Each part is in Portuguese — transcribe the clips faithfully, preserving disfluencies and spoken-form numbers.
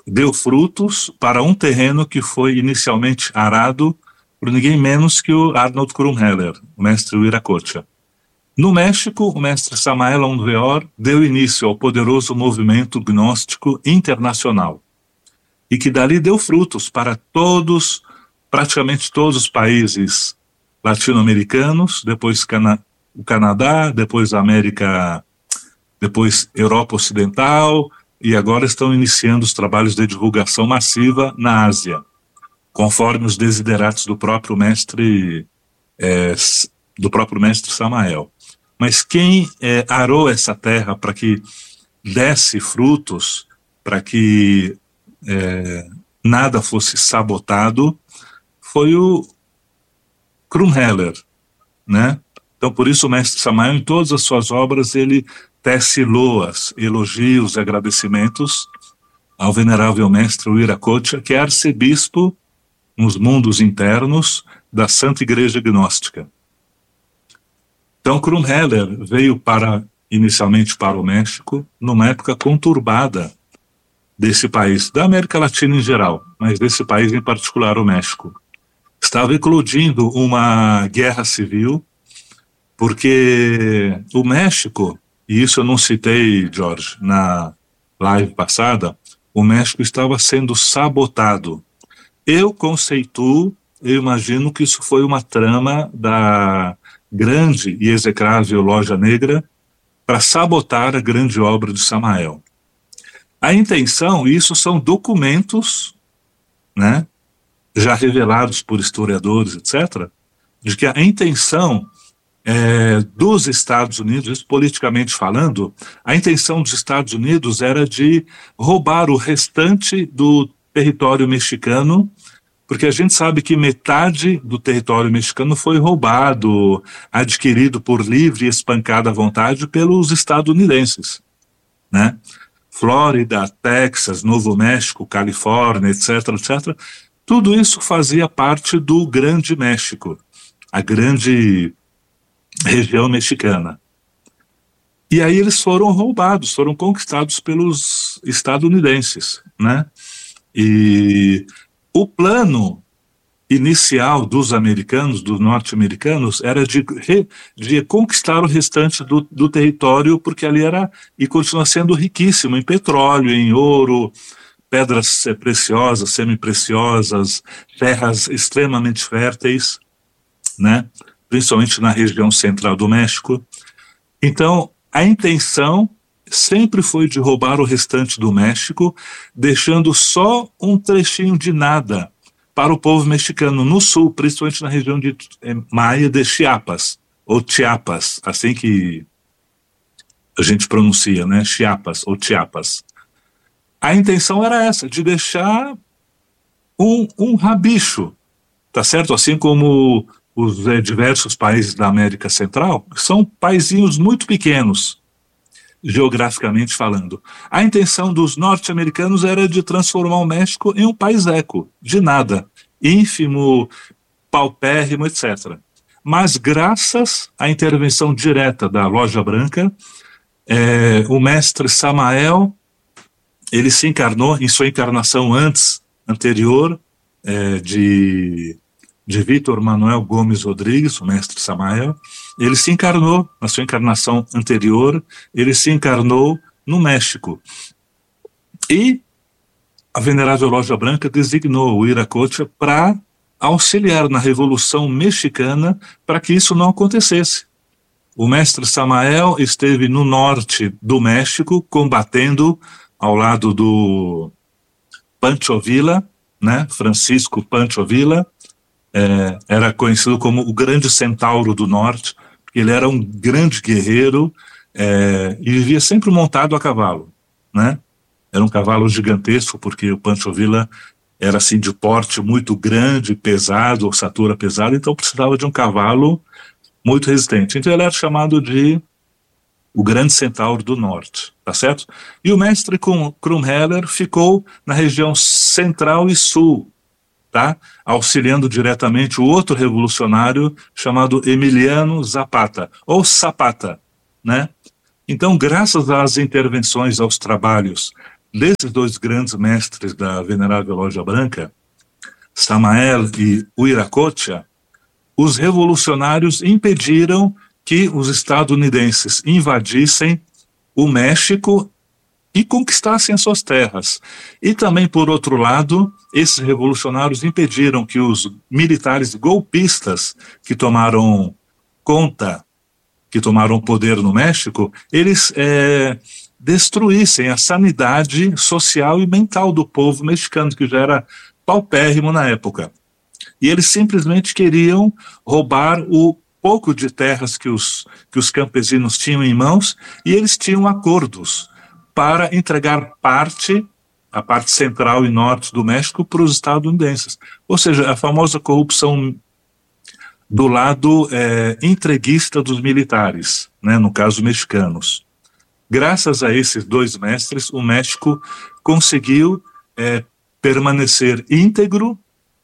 deu frutos para um terreno que foi inicialmente arado por ninguém menos que o Arnold Krumheller, o mestre Wiracocha. No México, o mestre Samael Aun Weor deu início ao poderoso movimento gnóstico internacional e que dali deu frutos para todos, praticamente todos os países latino-americanos, depois Cana- o Canadá, depois a América, depois Europa Ocidental, e agora estão iniciando os trabalhos de divulgação massiva na Ásia, conforme os desideratos do próprio mestre, é, do próprio mestre Samael. Mas quem é, arou essa terra para que desse frutos, para que é, nada fosse sabotado, foi o Krumheller, né? Então, por isso o mestre Samael, em todas as suas obras, ele tece loas, elogios, agradecimentos ao venerável mestre Wiracocha, que é arcebispo nos mundos internos da Santa Igreja Gnóstica. Então, Krumheller veio para, inicialmente para o México, numa época conturbada desse país, da América Latina em geral, mas desse país em particular, o México. Estava eclodindo uma guerra civil, porque o México, e isso eu não citei, Jorge, na live passada, o México estava sendo sabotado. Eu conceituo, eu imagino que isso foi uma trama da grande e execrável Loja Negra para sabotar a grande obra de Samael. A intenção, isso são documentos, né, já revelados por historiadores, etcétera, de que a intenção é, dos Estados Unidos, politicamente falando, a intenção dos Estados Unidos era de roubar o restante do território mexicano, porque a gente sabe que metade do território mexicano foi roubado, adquirido por livre e espancada vontade pelos estadunidenses, né? Flórida, Texas, Novo México, Califórnia, etc, etcétera. Tudo isso fazia parte do Grande México, a grande região mexicana. E aí eles foram roubados, foram conquistados pelos estadunidenses, né? E o plano inicial dos americanos, dos norte-americanos, era de, de conquistar o restante do, do território, porque ali era e continua sendo riquíssimo em petróleo, em ouro, pedras preciosas, semi-preciosas, terras extremamente férteis, né? Principalmente na região central do México. Então, a intenção sempre foi de roubar o restante do México, deixando só um trechinho de nada para o povo mexicano no sul, principalmente na região de eh, Maia de Chiapas, ou Chiapas, assim que a gente pronuncia, né? Chiapas ou Chiapas. A intenção era essa, de deixar um, um rabicho, tá certo? Assim como os eh, diversos países da América Central, são paizinhos muito pequenos, geograficamente falando. A intenção dos norte-americanos era de transformar o México em um país eco, de nada, ínfimo, paupérrimo, etcétera. Mas graças à intervenção direta da Loja Branca, é, o mestre Samael, ele se encarnou em sua encarnação antes, anterior, é, de... de Vítor Manuel Gomes Rodrigues, o mestre Samael. Ele se encarnou, na sua encarnação anterior, ele se encarnou no México. E a Venerável Loja Branca designou o Wiracocha para auxiliar na Revolução Mexicana para que isso não acontecesse. O mestre Samael esteve no norte do México, combatendo ao lado do Pancho Villa, né, Francisco Pancho Villa. É, era conhecido como o Grande Centauro do Norte, porque ele era um grande guerreiro é, e vivia sempre montado a cavalo, né? Era um cavalo gigantesco, porque o Pancho Villa era assim de porte muito grande, pesado, ossatura pesada, então precisava de um cavalo muito resistente. Então ele era chamado de o Grande Centauro do Norte, tá certo? E o mestre Krumheller ficou na região central e sul, tá? Auxiliando diretamente o outro revolucionário chamado Emiliano Zapata, ou Zapata, né? Então, graças às intervenções, aos trabalhos desses dois grandes mestres da Venerável Loja Branca, Samael e Wiracocha, os revolucionários impediram que os estadunidenses invadissem o México e conquistassem as suas terras. E também, por outro lado, esses revolucionários impediram que os militares golpistas que tomaram conta, que tomaram poder no México, eles é, destruíssem a sanidade social e mental do povo mexicano, que já era paupérrimo na época. E eles simplesmente queriam roubar o pouco de terras que os, que os campesinos tinham em mãos, e eles tinham acordos para entregar parte, a parte central e norte do México, para os estadunidenses. Ou seja, a famosa corrupção do lado é, entreguista dos militares, né, no caso mexicanos. Graças a esses dois mestres, o México conseguiu é, permanecer íntegro,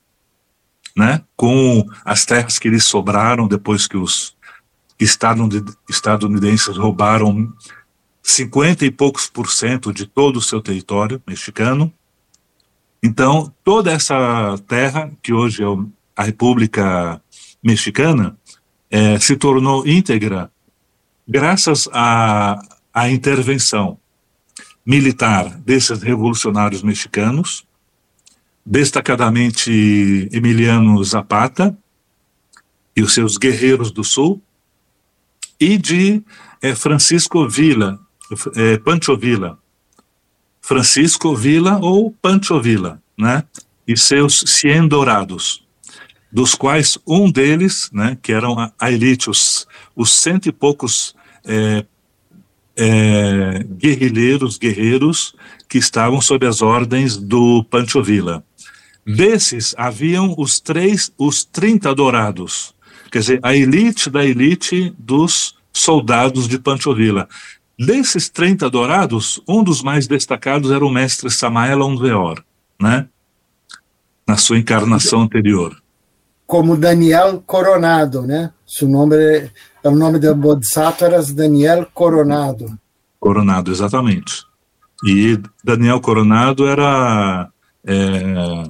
né, com as terras que lhes sobraram depois que os estadunidenses roubaram cinquenta e poucos por cento de todo o seu território mexicano. Então, toda essa terra, que hoje é a República Mexicana, é, se tornou íntegra graças à, à intervenção militar desses revolucionários mexicanos, destacadamente Emiliano Zapata e os seus guerreiros do Sul, e de é, Francisco Villa, é, Pancho Villa, Francisco Villa ou Pancho Villa, né, e seus cien dourados, dos quais um deles, né, que eram a, a elite, os, os cento e poucos é, é, guerrilheiros, guerreiros que estavam sob as ordens do Pancho Villa. Desses haviam os três, os trinta dourados, quer dizer, a elite da elite dos soldados de Pancho Villa. Desses trinta dourados, um dos mais destacados era o mestre Samael Ondeor, né, na sua encarnação anterior. Como Daniel Coronado, né? Seu nome, o nome do Bodhisattva era Daniel Coronado. Coronado, exatamente. E Daniel Coronado era é,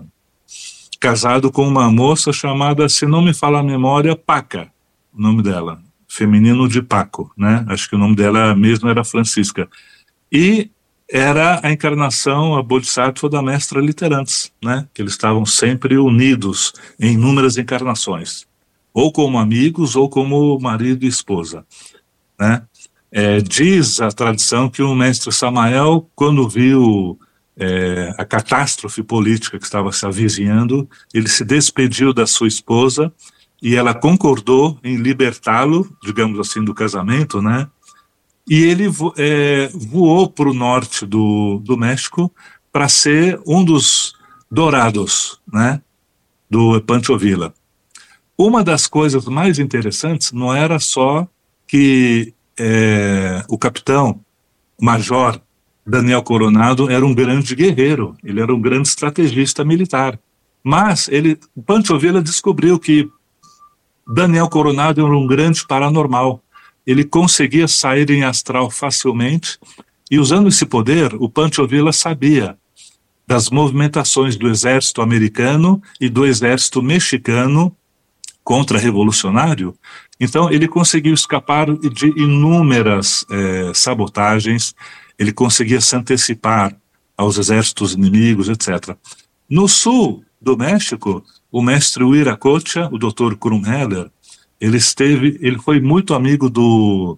casado com uma moça chamada, se não me fala a memória, Paca, o nome dela, feminino de Paco, né? Acho que o nome dela mesmo era Francisca. E era a encarnação, a Bodhisattva da Mestra Literantes, né? Que eles estavam sempre unidos em inúmeras encarnações, ou como amigos, ou como marido e esposa, né? É, diz a tradição que o mestre Samael, quando viu é, a catástrofe política que estava se avizinhando, ele se despediu da sua esposa e ela concordou em libertá-lo, digamos assim, do casamento, né? E ele vo, é, voou para o norte do, do México para ser um dos dourados, né, do Pancho Villa. Uma das coisas mais interessantes não era só que é, o capitão, o major Daniel Coronado era um grande guerreiro, ele era um grande estrategista militar, mas ele, o Pancho Villa descobriu que Daniel Coronado era um grande paranormal. Ele conseguia sair em astral facilmente, e usando esse poder, o Pancho Villa sabia das movimentações do exército americano e do exército mexicano contra-revolucionário. Então ele conseguiu escapar de inúmeras eh, sabotagens, ele conseguia se antecipar aos exércitos inimigos, etcétera. No sul do México, o mestre Wiracocha, o doutor Krumheller, ele esteve, ele foi muito amigo do,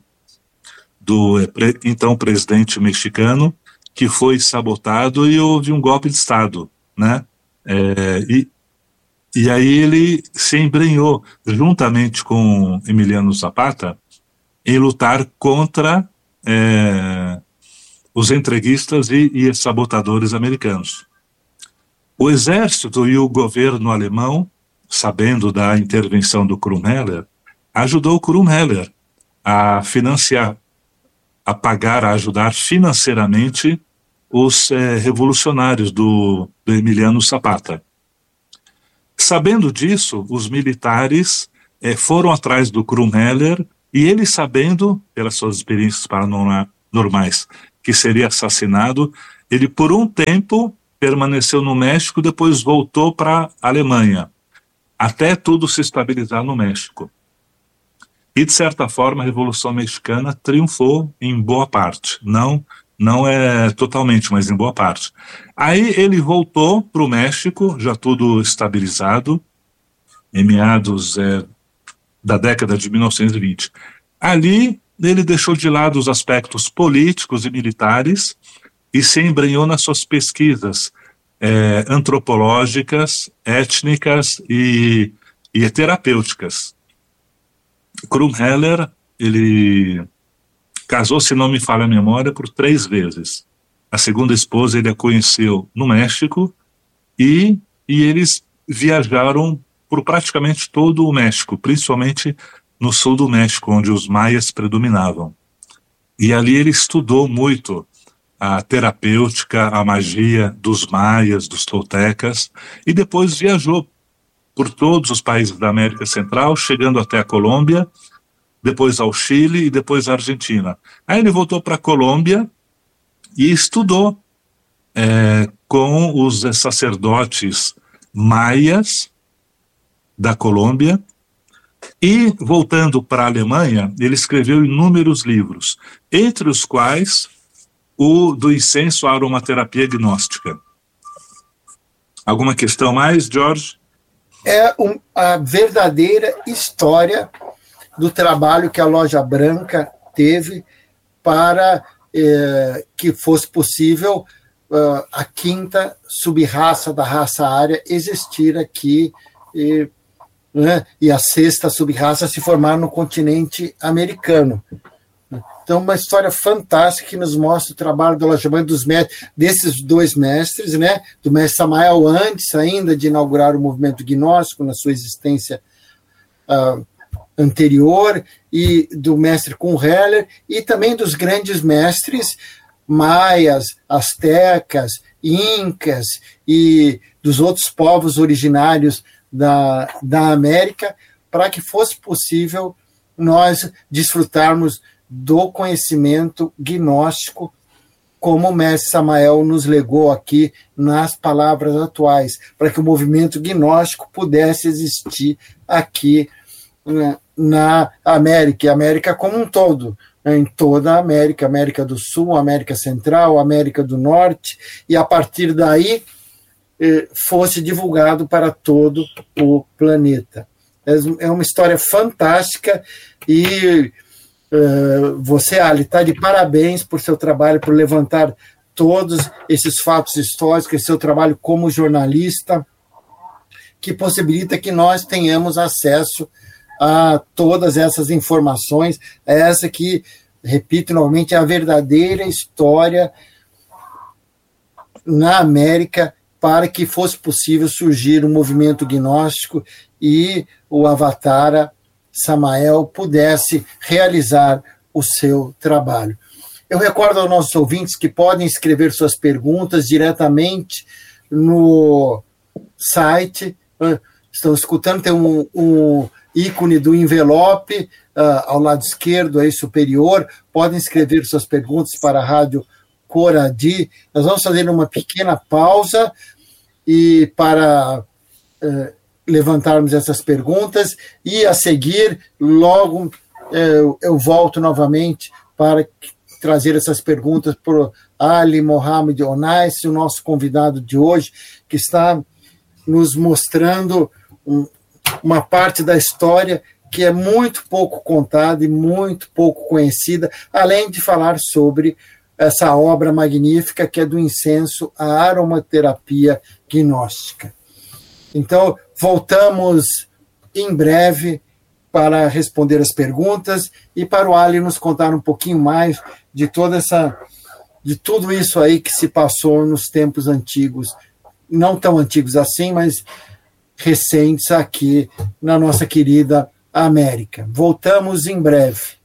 do então presidente mexicano, que foi sabotado e houve um golpe de Estado, né? É, e, e aí ele se embrenhou, juntamente com Emiliano Zapata, em lutar contra é, os entreguistas e, e sabotadores americanos. O exército e o governo alemão, sabendo da intervenção do Krumheller, ajudou o Krumheller a financiar, a pagar, a ajudar financeiramente os eh, revolucionários do, do Emiliano Zapata. Sabendo disso, os militares eh, foram atrás do Krumheller, e ele, sabendo, pelas suas experiências paranormais, que seria assassinado, Ele, por um tempo, permaneceu no México, depois voltou para a Alemanha, até tudo se estabilizar no México. E, de certa forma, a Revolução Mexicana triunfou em boa parte. Não, não é totalmente, mas em boa parte. Aí ele voltou para o México, já tudo estabilizado, em meados é, da década de mil novecentos e vinte. Ali, ele deixou de lado os aspectos políticos e militares e se embrenhou nas suas pesquisas é, antropológicas, étnicas e, e terapêuticas. Krumheller, ele casou, se não me falha a memória, por três vezes. A segunda esposa ele a conheceu no México e, e eles viajaram por praticamente todo o México, principalmente no sul do México, onde os maias predominavam. E ali ele estudou muito a terapêutica, a magia dos maias, dos toltecas, e depois viajou por todos os países da América Central, chegando até a Colômbia, depois ao Chile e depois à Argentina. Aí ele voltou para a Colômbia e estudou é, com os sacerdotes maias da Colômbia, e voltando para a Alemanha, ele escreveu inúmeros livros, entre os quais o do incenso à aromaterapia gnóstica. Alguma questão mais, Jorge? É um, a verdadeira história do trabalho que a Loja Branca teve para eh, que fosse possível uh, a quinta sub-raça da raça ária existir aqui, e, né, e a sexta sub-raça se formar no continente americano. Então, uma história fantástica que nos mostra o trabalho do Loja Branca, dos mestres, desses dois mestres, né, do mestre Samael, antes ainda de inaugurar o movimento gnóstico na sua existência uh, anterior, e do mestre Krumheller, e também dos grandes mestres maias, astecas, incas e dos outros povos originários da, da América, para que fosse possível nós desfrutarmos do conhecimento gnóstico, como o mestre Samael nos legou aqui nas palavras atuais, para que o movimento gnóstico pudesse existir aqui na América, América como um todo, em toda a América, América do Sul, América Central, América do Norte, e a partir daí fosse divulgado para todo o planeta. É uma história fantástica e uh, você, Ali, está de parabéns por seu trabalho, por levantar todos esses fatos históricos, esse seu trabalho como jornalista, que possibilita que nós tenhamos acesso a todas essas informações, essa que, repito novamente, é a verdadeira história na América, para que fosse possível surgir um movimento gnóstico e o Avatara Samael pudesse realizar o seu trabalho. Eu recordo aos nossos ouvintes que podem escrever suas perguntas diretamente no site. Estão escutando, tem um, um ícone do envelope uh, ao lado esquerdo, aí superior. Podem escrever suas perguntas para a Rádio Coradi. Nós vamos fazer uma pequena pausa e para uh, levantarmos essas perguntas, e a seguir, logo uh, eu volto novamente para trazer essas perguntas para o Ali Mohamed Onais, o nosso convidado de hoje, que está nos mostrando um, uma parte da história que é muito pouco contada e muito pouco conhecida, além de falar sobre essa obra magnífica que é do incenso à aromaterapia gnóstica. Então, voltamos em breve para responder as perguntas e para o Ali nos contar um pouquinho mais de toda essa, de tudo isso aí que se passou nos tempos antigos, não tão antigos assim, mas recentes aqui na nossa querida América. Voltamos em breve.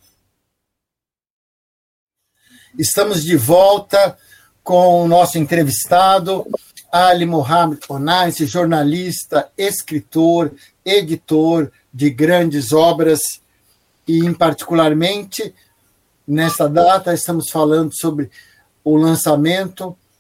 Estamos de volta com o nosso entrevistado, Ali Mohamed Onais, jornalista, escritor, editor de grandes obras, e, em particularmente, nesta data, estamos falando sobre o lançamento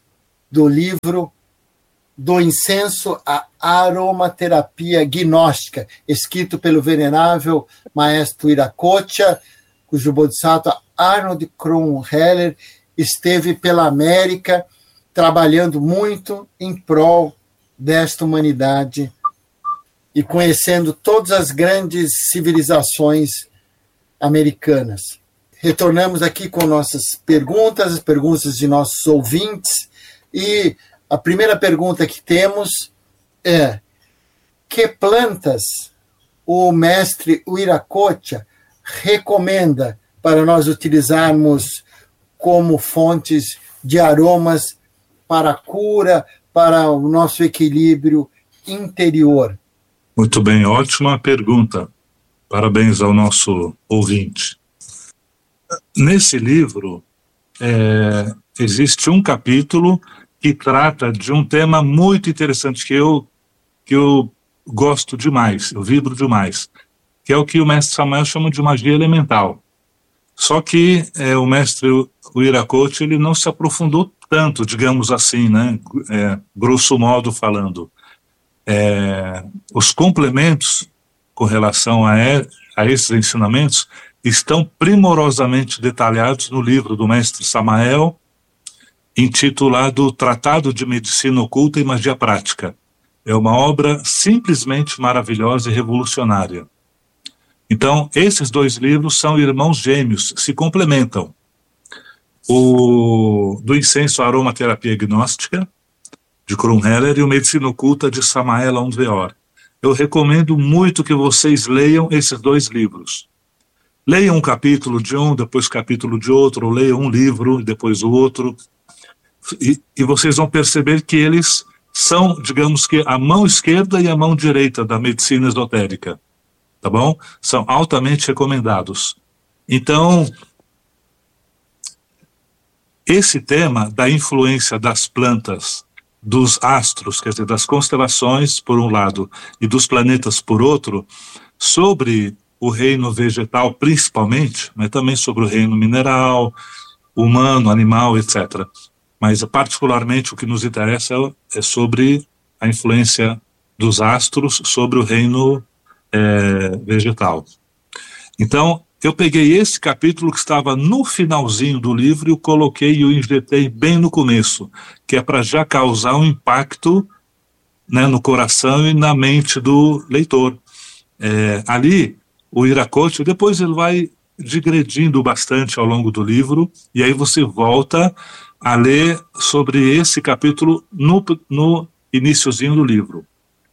do livro Do Incenso à Aromaterapia Gnóstica, escrito pelo venerável maestro Viracocha, cujo Bodhisattva Arnold Krummheller esteve pela América trabalhando muito em prol desta humanidade e conhecendo todas as grandes civilizações americanas. Retornamos aqui com nossas perguntas, as perguntas de nossos ouvintes, e a primeira pergunta que temos é: que plantas o mestre Viracocha recomenda para nós utilizarmos como fontes de aromas para a cura, para o nosso equilíbrio interior? Muito bem, ótima pergunta. Parabéns ao nosso ouvinte. Nesse livro, é, existe um capítulo que trata de um tema muito interessante que eu, que eu gosto demais, eu vibro demais, que é o que o mestre Samael chama de magia elemental. Só que é, o mestre Viracocha, ele não se aprofundou tanto, digamos assim, né, é, grosso modo falando. É, os complementos com relação a, a esses ensinamentos estão primorosamente detalhados no livro do mestre Samael, intitulado Tratado de Medicina Oculta e Magia Prática. É uma obra simplesmente maravilhosa e revolucionária. Então, esses dois livros são irmãos gêmeos, se complementam. O Do Incenso à Aromaterapia Gnóstica, de Krummheller, e o Medicina Oculta, de Samael Aun Weor. Eu recomendo muito que vocês leiam esses dois livros. Leiam um capítulo de um, depois capítulo de outro, ou leiam um livro, depois o outro, e, e vocês vão perceber que eles são, digamos que, a mão esquerda e a mão direita da medicina esotérica, tá bom? São altamente recomendados. Então, esse tema da influência das plantas, dos astros, quer dizer, das constelações, por um lado, e dos planetas, por outro, sobre o reino vegetal, principalmente, mas também sobre o reino mineral, humano, animal, etcétera. Mas, particularmente, o que nos interessa é sobre a influência dos astros sobre o reino é, vegetal. Então, eu peguei esse capítulo que estava no finalzinho do livro e o coloquei e o injetei bem no começo, que é para já causar um impacto, né, no coração e na mente do leitor. É, ali, o Viracocha, depois ele vai digredindo bastante ao longo do livro, e aí você volta a ler sobre esse capítulo no, no iniciozinho do livro.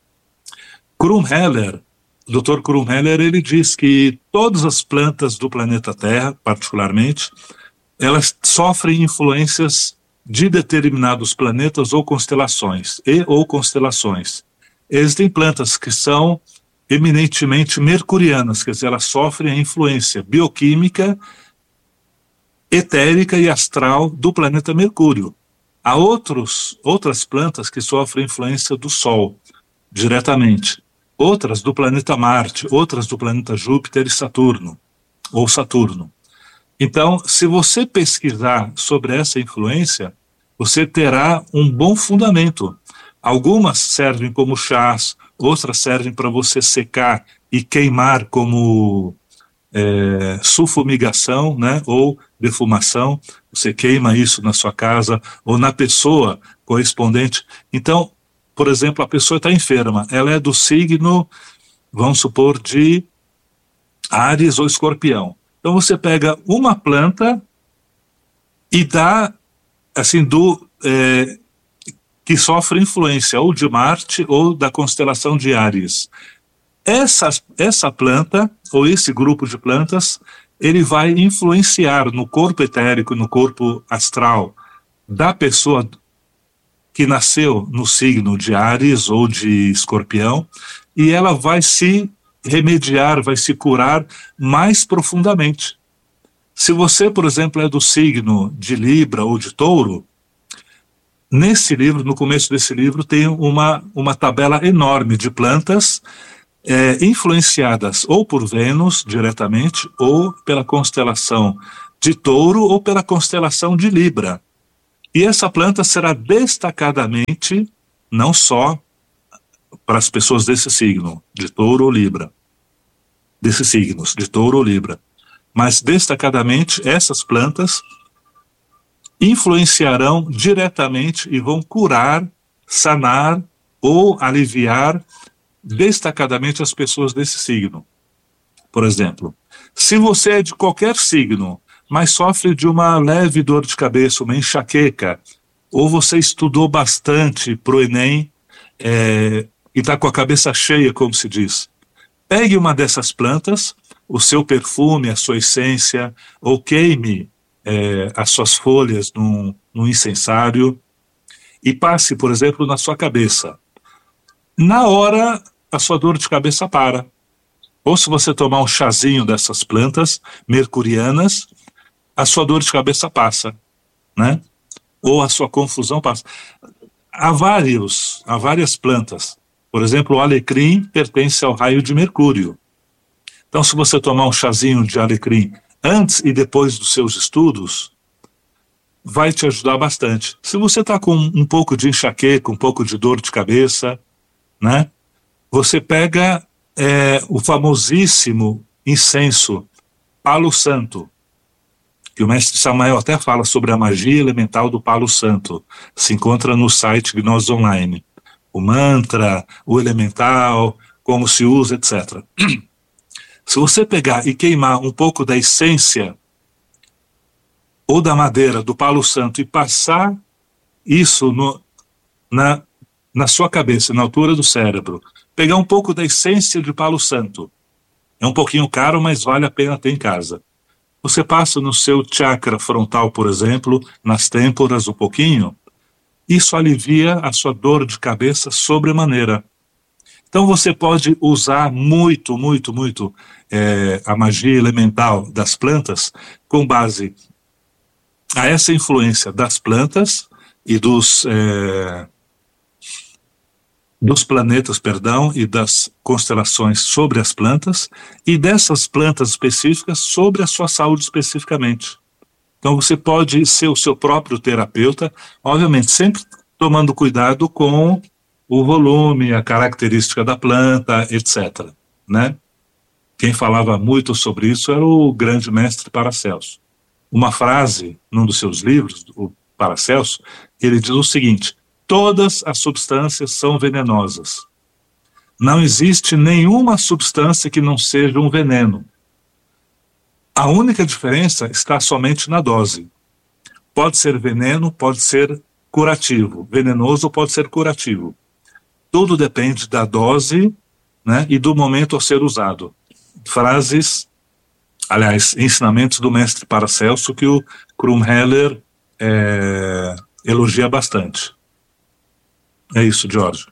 Krummheller, o doutor Krummheller, ele diz que todas as plantas do planeta Terra, particularmente, elas sofrem influências de determinados planetas ou constelações, e ou constelações. Existem plantas que são eminentemente mercurianas, quer dizer, elas sofrem a influência bioquímica, etérica e astral do planeta Mercúrio. Há outros, outras plantas que sofrem influência do Sol, diretamente. Outras do planeta Marte, outras do planeta Júpiter e Saturno, ou Saturno. Então, se você pesquisar sobre essa influência, você terá um bom fundamento. Algumas servem como chás, outras servem para você secar e queimar como é, sulfumigação, né, ou defumação. Você queima isso na sua casa ou na pessoa correspondente. Então, por exemplo, a pessoa está enferma, ela é do signo, vamos supor, de Áries ou Escorpião. Então você pega uma planta e dá, assim, do... É, que sofre influência ou de Marte ou da constelação de Áries. Essa, essa planta, ou esse grupo de plantas, ele vai influenciar no corpo etérico, no corpo astral da pessoa que nasceu no signo de Áries ou de Escorpião, e ela vai se remediar, vai se curar mais profundamente. Se você, por exemplo, é do signo de Libra ou de Touro, nesse livro, no começo desse livro, tem uma, uma tabela enorme de plantas é, influenciadas ou por Vênus diretamente, ou pela constelação de Touro, ou pela constelação de Libra. E essa planta será destacadamente, não só para as pessoas desse signo, de Touro ou Libra, desses signos, de Touro ou Libra, mas destacadamente essas plantas influenciarão diretamente e vão curar, sanar ou aliviar destacadamente as pessoas desse signo. Por exemplo, se você é de qualquer signo, mas sofre de uma leve dor de cabeça, uma enxaqueca, ou você estudou bastante para o Enem é, e está com a cabeça cheia, como se diz, pegue uma dessas plantas, o seu perfume, a sua essência, ou queime é, as suas folhas num, num incensário e passe, por exemplo, na sua cabeça. Na hora, a sua dor de cabeça para. Ou se você tomar um chazinho dessas plantas mercurianas, a sua dor de cabeça passa, né? Ou a sua confusão passa. Há vários, há várias plantas. Por exemplo, o alecrim pertence ao raio de Mercúrio. Então, se você tomar um chazinho de alecrim antes e depois dos seus estudos, vai te ajudar bastante. Se você está com um pouco de enxaqueca, um pouco de dor de cabeça, né? Você pega é, o famosíssimo incenso Palo Santo, que o mestre Samael até fala sobre a magia elemental do Palo Santo. Se encontra no site Gnose Online. O mantra, o elemental, como se usa, etcétera. Se você pegar e queimar um pouco da essência ou da madeira do Palo Santo e passar isso no, na, na sua cabeça, na altura do cérebro, pegar um pouco da essência de Palo Santo, é um pouquinho caro, mas vale a pena ter em casa. Você passa no seu chakra frontal, por exemplo, nas têmporas um pouquinho, isso alivia a sua dor de cabeça sobremaneira. Então você pode usar muito, muito, muito é, a magia elemental das plantas com base a essa influência das plantas e dos, é, dos planetas, perdão, e das constelações sobre as plantas e dessas plantas específicas sobre a sua saúde especificamente. Então você pode ser o seu próprio terapeuta, obviamente sempre tomando cuidado com o volume, a característica da planta, etcétera, né? Quem falava muito sobre isso era o grande mestre Paracelso. Uma frase, num dos seus livros, o Paracelso, ele diz o seguinte: todas as substâncias são venenosas. Não existe nenhuma substância que não seja um veneno. A única diferença está somente na dose. Pode ser veneno, pode ser curativo. Venenoso pode ser curativo. Tudo depende da dose, né, e do momento a ser usado. Frases, aliás, ensinamentos do mestre Paracelso que o Krumheller é, elogia bastante. É isso, Jorge.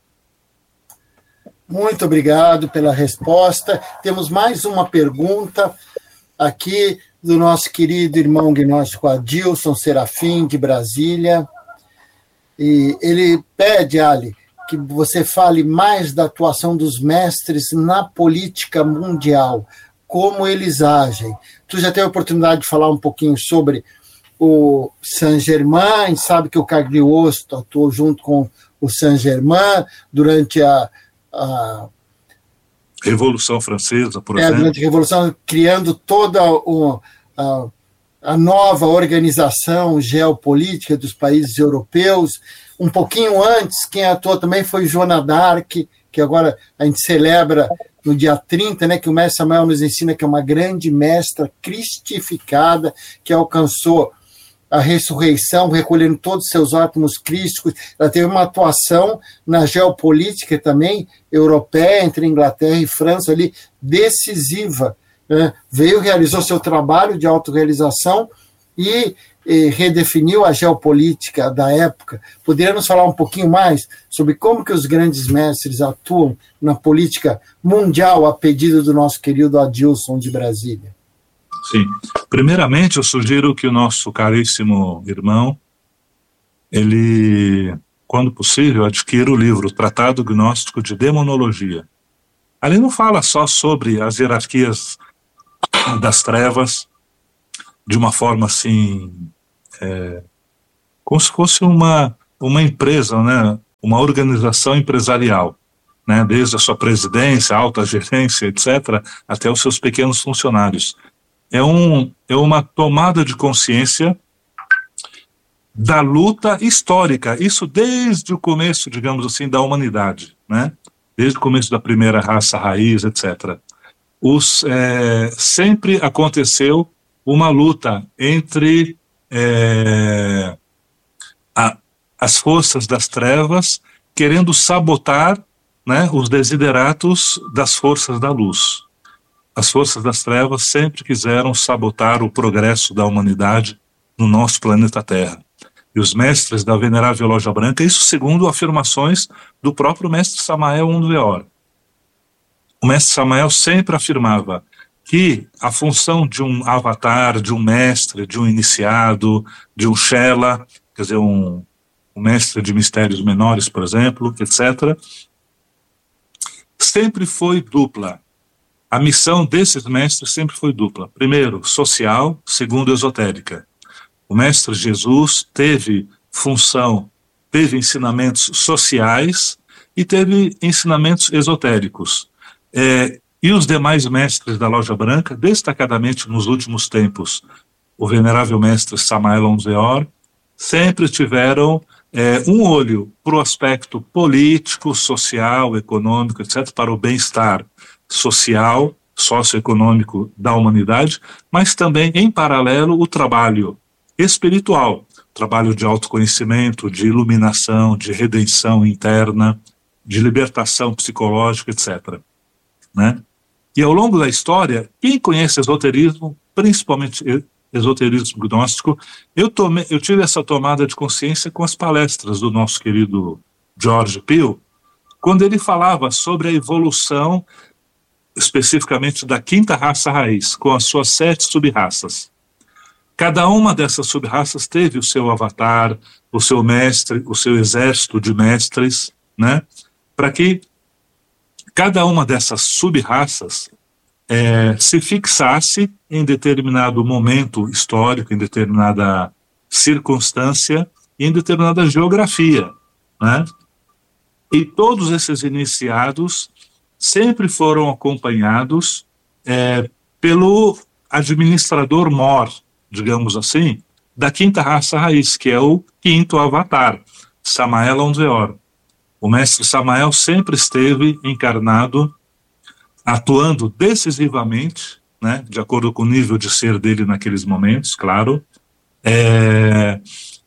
Muito obrigado pela resposta. Temos mais uma pergunta aqui do nosso querido irmão gnóstico Adilson Serafim, de Brasília. E ele pede, Ali, que você fale mais da atuação dos mestres na política mundial, como eles agem. Tu já teve a oportunidade de falar um pouquinho sobre o Saint-Germain, sabe que o Cagliostro atuou junto com o Saint-Germain durante a, a Revolução Francesa, por é, exemplo. Durante a Revolução, criando toda o, a, a nova organização geopolítica dos países europeus. Um pouquinho antes, quem atuou também foi Joana d'Arc, que agora a gente celebra no dia trinta, né, que o mestre Samuel nos ensina que é uma grande mestra cristificada, que alcançou a ressurreição, recolhendo todos os seus átomos crísticos. Ela teve uma atuação na geopolítica também, europeia, entre Inglaterra e França, ali, decisiva. Né? Veio, realizou seu trabalho de autorrealização e redefiniu a geopolítica da época. Poderia nos falar um pouquinho mais sobre como que os grandes mestres atuam na política mundial a pedido do nosso querido Adilson de Brasília? Sim. Primeiramente, eu sugiro que o nosso caríssimo irmão, ele, quando possível, adquira o livro Tratado Gnóstico de Demonologia. Ali não fala só sobre as hierarquias das trevas, de uma forma assim, É, como se fosse uma, uma empresa, né? Uma organização empresarial, né? Desde a sua presidência, alta gerência, etcétera, até os seus pequenos funcionários. É, um, é uma tomada de consciência da luta histórica, isso desde o começo, digamos assim, da humanidade, né? Desde o começo da primeira raça raiz, etcétera. Os, é, sempre aconteceu uma luta entre é, a, as forças das trevas querendo sabotar, né, os desideratos das forças da luz. As forças das trevas sempre quiseram sabotar o progresso da humanidade no nosso planeta Terra. E os mestres da Venerável Loja Branca, isso segundo afirmações do próprio mestre Samael Aun-Weor. O mestre Samael sempre afirmava que a função de um avatar, de um mestre, de um iniciado, de um Shela, quer dizer, um, um mestre de mistérios menores, por exemplo, etcétera, sempre foi dupla. A missão desses mestres sempre foi dupla. Primeiro, social, segundo, esotérica. O mestre Jesus teve função, teve ensinamentos sociais e teve ensinamentos esotéricos. É, e os demais mestres da Loja Branca, destacadamente nos últimos tempos, o venerável mestre Samael Aun-Weor, sempre tiveram é, um olho para o aspecto político, social, econômico, etcétera, para o bem-estar social, socioeconômico da humanidade, mas também, em paralelo, o trabalho espiritual, trabalho de autoconhecimento, de iluminação, de redenção interna, de libertação psicológica, etcétera. Né? E ao longo da história, quem conhece esoterismo, principalmente esoterismo gnóstico, eu, tomei, eu tive essa tomada de consciência com as palestras do nosso querido Jorge Pio, quando ele falava sobre a evolução, especificamente da quinta raça raiz, com as suas sete sub-raças. Cada uma dessas sub-raças teve o seu avatar, o seu mestre, o seu exército de mestres, né? Para que cada uma dessas sub-raças é, se fixasse em determinado momento histórico, em determinada circunstância, em determinada geografia, né? E todos esses iniciados sempre foram acompanhados é, pelo administrador mor, digamos assim, da quinta raça raiz, que é o quinto avatar, Samael Aun-Weor. O mestre Samael sempre esteve encarnado, atuando decisivamente, né, de acordo com o nível de ser dele naqueles momentos, claro, é,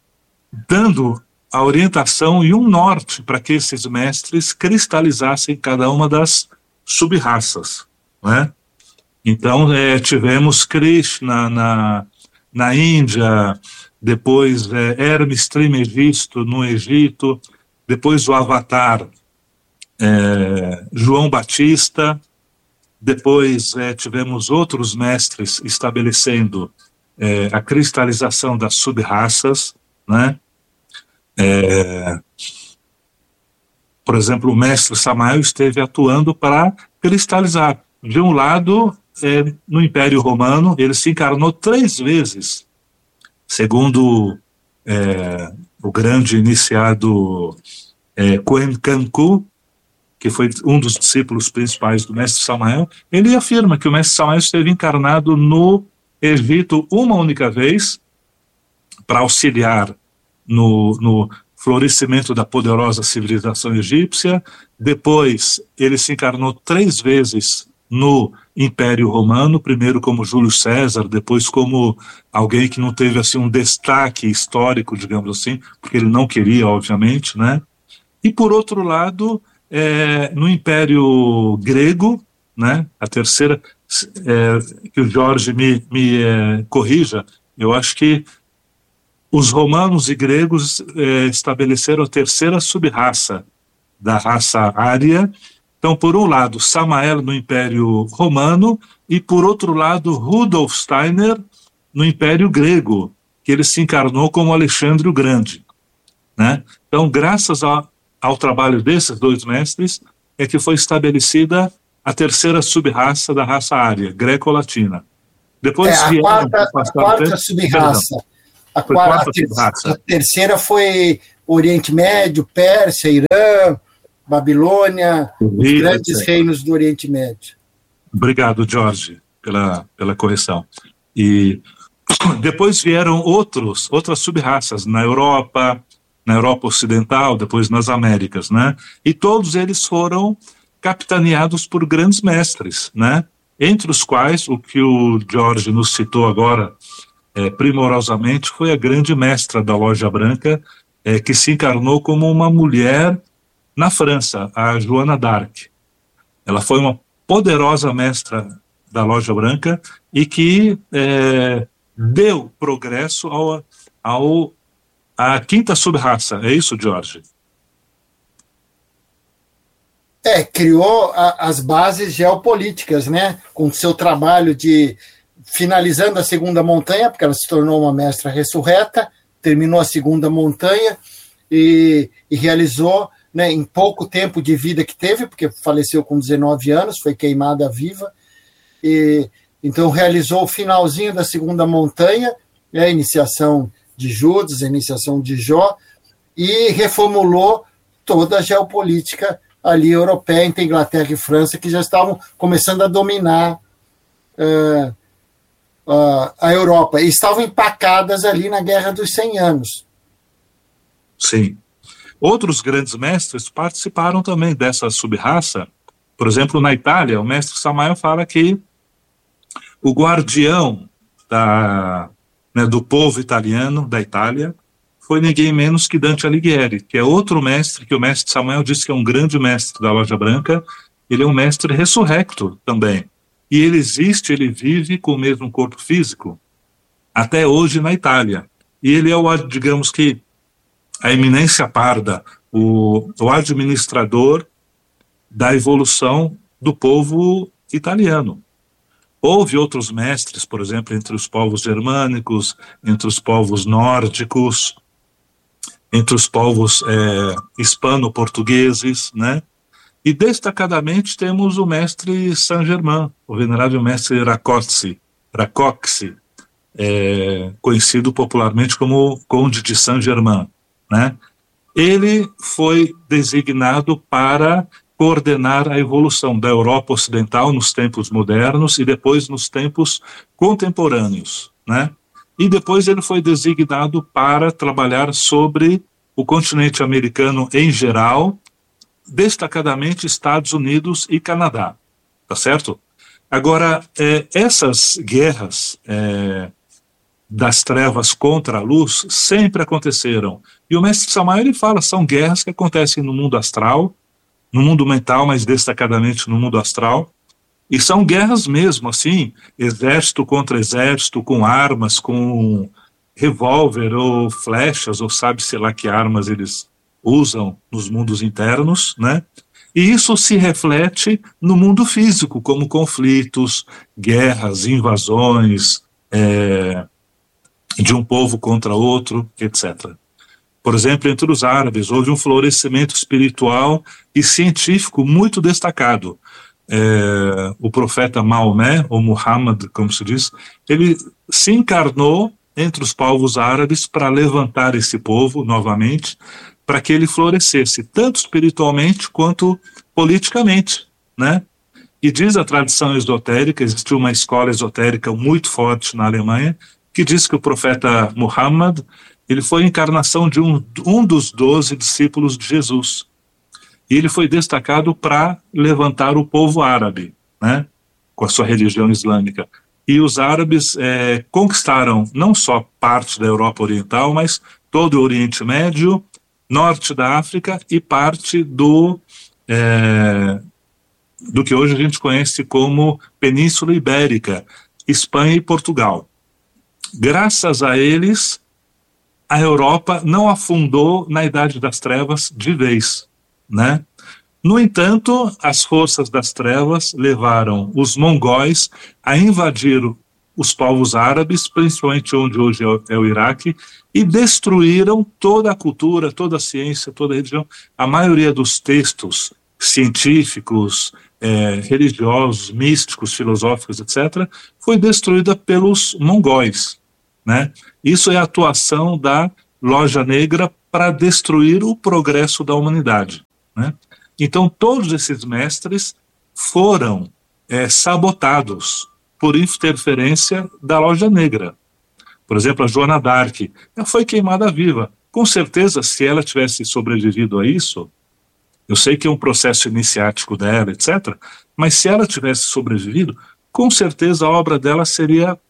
dando a orientação e um norte para que esses mestres cristalizassem cada uma das sub-raças, né? Então, é, tivemos Krishna na na Índia, depois é, Hermes Trismegisto no Egito, depois o Avatar é, João Batista, depois é, tivemos outros mestres estabelecendo é, a cristalização das sub-raças, né? É, por exemplo, o mestre Samael esteve atuando para cristalizar. De um lado, É, no Império Romano, ele se encarnou três vezes, segundo é, o grande iniciado é, Quen Cancu, que foi um dos discípulos principais do mestre Samael. Ele afirma que o mestre Samael esteve encarnado no Egito uma única vez para auxiliar no, no florescimento da poderosa civilização egípcia. Depois ele se encarnou três vezes no Império Romano, primeiro como Júlio César, depois como alguém que não teve assim um destaque histórico, digamos assim, porque ele não queria, obviamente, né? E por outro lado, é, no Império Grego, né? A terceira, é, que o Jorge me, me é, corrija, eu acho que os romanos e gregos é, estabeleceram a terceira sub-raça da raça ária. Então, por um lado, Samael no Império Romano e, por outro lado, Rudolf Steiner no Império Grego, que ele se encarnou como Alexandre o Grande, né? Então, graças a, ao trabalho desses dois mestres, é que foi estabelecida a terceira sub-raça da raça ária, greco-latina. Depois é, a vieram, quarta, a quarta sub-raça, A, quarta, a, ter, a terceira foi Oriente Médio, Pérsia, Irã, Babilônia, os grandes reinos do Oriente Médio. Obrigado, Jorge, pela, pela correção. E depois vieram outros, outras sub-raças na Europa, na Europa Ocidental, depois nas Américas, né? E todos eles foram capitaneados por grandes mestres, né? Entre os quais, o que o Jorge nos citou agora, é, primorosamente, foi a grande mestra da Loja Branca, é, que se encarnou como uma mulher na França, a Joana d'Arc. Ela foi uma poderosa mestra da Loja Branca e que é, deu progresso ao, ao, à quinta sub-raça. É isso, Jorge? É, criou a, as bases geopolíticas, né? Com seu trabalho de finalizando a segunda montanha, porque ela se tornou uma mestra ressurreta, terminou a segunda montanha e, e realizou, né, em pouco tempo de vida que teve, porque faleceu com dezenove anos, foi queimada viva, e então realizou o finalzinho da segunda montanha, né, a iniciação de Judas, a iniciação de Jó, e reformulou toda a geopolítica ali europeia, entre Inglaterra e França, que já estavam começando a dominar uh, uh, a Europa, e estavam empacadas ali na Guerra dos cem Anos. Sim. Outros grandes mestres participaram também dessa sub-raça. Por exemplo, na Itália, o mestre Samael fala que o guardião da, né, do povo italiano, da Itália, foi ninguém menos que Dante Alighieri, que é outro mestre, que o mestre Samael disse que é um grande mestre da Loja Branca. Ele é um mestre ressurrecto também. E ele existe, ele vive com o mesmo corpo físico, até hoje na Itália. E ele é o, digamos que, a eminência parda, o, o administrador da evolução do povo italiano. Houve outros mestres, por exemplo, entre os povos germânicos, entre os povos nórdicos, entre os povos é, hispano-portugueses, né? E destacadamente temos o mestre Saint-Germain, o venerável mestre Racoxi, Racoxi é, conhecido popularmente como Conde de Saint-Germain, né? Ele foi designado para coordenar a evolução da Europa Ocidental nos tempos modernos e depois nos tempos contemporâneos, né? E depois ele foi designado para trabalhar sobre o continente americano em geral, destacadamente Estados Unidos e Canadá, tá certo? Agora, é, essas guerras é, das trevas contra a luz sempre aconteceram. E o mestre Samael, ele fala, são guerras que acontecem no mundo astral, no mundo mental, mas destacadamente no mundo astral, e são guerras mesmo, assim, exército contra exército, com armas, com revólver ou flechas, ou sabe-se lá que armas eles usam nos mundos internos, né? E isso se reflete no mundo físico, como conflitos, guerras, invasões, é, de um povo contra outro, etcétera. Por exemplo, entre os árabes, houve um florescimento espiritual e científico muito destacado. É, o profeta Maomé, ou Muhammad, como se diz, ele se encarnou entre os povos árabes para levantar esse povo novamente, para que ele florescesse, tanto espiritualmente quanto politicamente, né? E diz a tradição esotérica, existiu uma escola esotérica muito forte na Alemanha, que diz que o profeta Muhammad, ele foi a encarnação de um, um dos doze discípulos de Jesus. E ele foi destacado para levantar o povo árabe, né, com a sua religião islâmica. E os árabes é, conquistaram não só parte da Europa Oriental, mas todo o Oriente Médio, norte da África e parte do, é, do que hoje a gente conhece como Península Ibérica, Espanha e Portugal. Graças a eles, a Europa não afundou na Idade das Trevas de vez, né? No entanto, as forças das trevas levaram os mongóis a invadir os povos árabes, principalmente onde hoje é o Iraque, e destruíram toda a cultura, toda a ciência, toda a religião. A maioria dos textos científicos, é, religiosos, místicos, filosóficos, etcétera, foi destruída pelos mongóis, né? Isso é a atuação da loja negra para destruir o progresso da humanidade, né? Então, todos esses mestres foram é, sabotados por interferência da loja negra. Por exemplo, a Joana d'Arc, ela foi queimada viva. Com certeza, se ela tivesse sobrevivido a isso, eu sei que é um processo iniciático dela, etcétera, mas se ela tivesse sobrevivido, com certeza a obra dela seria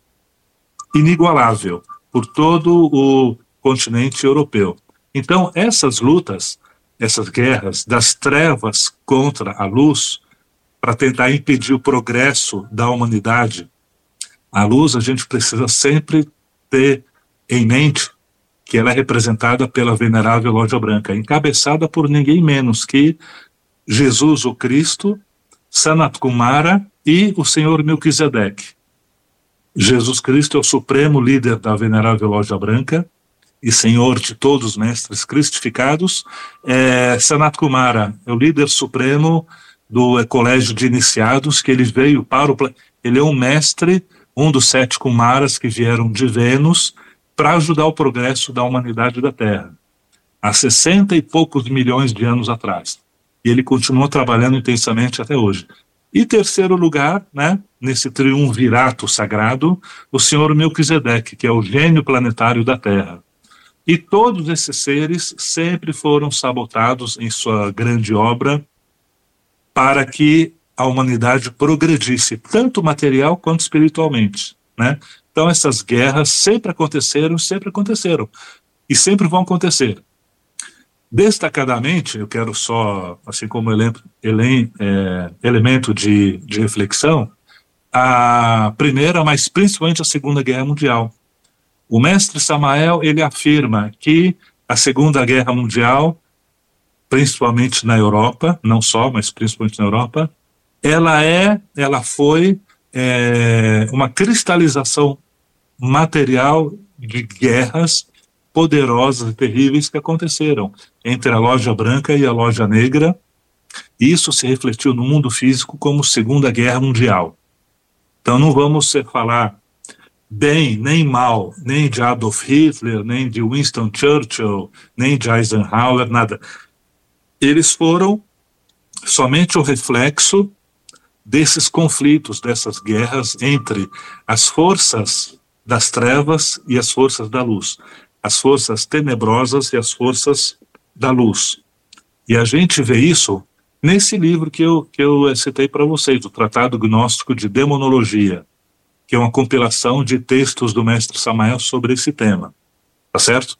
inigualável por todo o continente europeu. Então, essas lutas, essas guerras das trevas contra a luz, para tentar impedir o progresso da humanidade, a luz, a gente precisa sempre ter em mente que ela é representada pela venerável loja branca, encabeçada por ninguém menos que Jesus, o Cristo, Sanat Kumara e o Senhor Melquisedeque. Jesus Cristo é o supremo líder da venerável loja branca e senhor de todos os mestres cristificados. É, Sanat Kumara é o líder supremo do colégio de iniciados, que ele veio para o... Ele é um mestre, um dos sete Kumaras que vieram de Vênus para ajudar o progresso da humanidade da Terra, há sessenta e poucos milhões de anos atrás. E ele continua trabalhando intensamente até hoje. E terceiro lugar, né, nesse triunvirato sagrado, o senhor Melquisedeque, que é o gênio planetário da Terra. E todos esses seres sempre foram sabotados em sua grande obra para que a humanidade progredisse, tanto material quanto espiritualmente, né? Então essas guerras sempre aconteceram, sempre aconteceram, e sempre vão acontecer. Destacadamente, eu quero só, assim como ele, ele, é, elemento de, de reflexão, a primeira, mas principalmente a Segunda Guerra Mundial. O mestre Samael, ele afirma que a Segunda Guerra Mundial, principalmente na Europa, não só, mas principalmente na Europa, ela é, ela foi é, uma cristalização material de guerras poderosas e terríveis que aconteceram entre a loja branca e a loja negra. Isso se refletiu no mundo físico como Segunda Guerra Mundial. Então não vamos falar bem nem mal, nem de Adolf Hitler, nem de Winston Churchill, nem de Eisenhower, nada. Eles foram somente o reflexo desses conflitos, dessas guerras entre as forças das trevas e as forças da luz, as forças tenebrosas e as forças da luz. E a gente vê isso nesse livro que eu, que eu citei para vocês, o Tratado Gnóstico de Demonologia, que é uma compilação de textos do mestre Samael sobre esse tema, tá certo?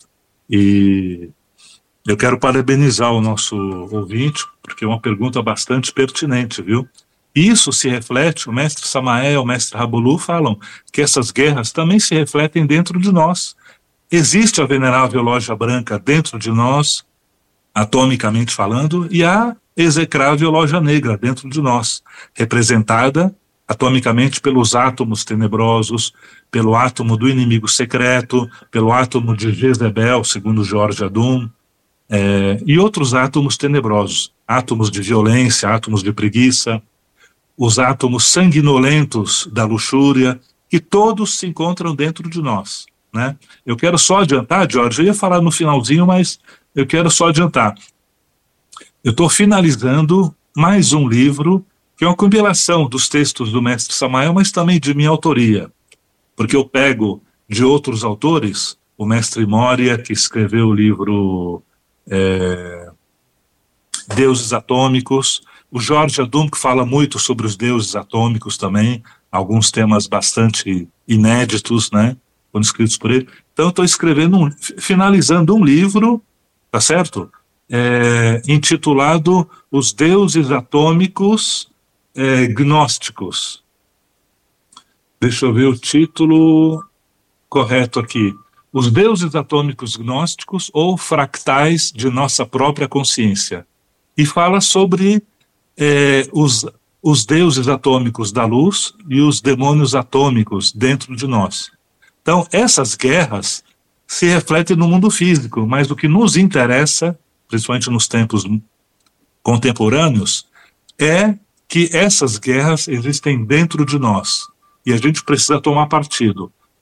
E eu quero parabenizar o nosso ouvinte, porque é uma pergunta bastante pertinente, viu? Isso se reflete, o mestre Samael, o mestre Rabolu falam que essas guerras também se refletem dentro de nós. Existe a venerável loja branca dentro de nós, atomicamente falando, e a execrável loja negra dentro de nós, representada atomicamente pelos átomos tenebrosos, pelo átomo do inimigo secreto, pelo átomo de Jezebel, segundo George Adum, é, e outros átomos tenebrosos, átomos de violência, átomos de preguiça, os átomos sanguinolentos da luxúria, que todos se encontram dentro de nós, né? Eu quero só adiantar, George, eu ia falar no finalzinho, mas eu quero só adiantar. Eu estou finalizando mais um livro, que é uma compilação dos textos do mestre Samael, mas também de minha autoria, porque eu pego de outros autores, o mestre Moria, que escreveu o livro é, Deuses Atômicos, o George Adum, que fala muito sobre os deuses atômicos também, alguns temas bastante inéditos, né, foram escritos por ele. Então eu estou escrevendo, um, finalizando um livro, tá certo? É, intitulado Os Deuses Atômicos é, Gnósticos. Deixa eu ver o título correto aqui. Os Deuses Atômicos Gnósticos ou Fractais de Nossa Própria Consciência. E fala sobre é, os, os deuses atômicos da luz e os demônios atômicos dentro de nós. Então, essas guerras se refletem no mundo físico, mas o que nos interessa, principalmente nos tempos contemporâneos, é que essas guerras existem dentro de nós. E a gente precisa tomar partido.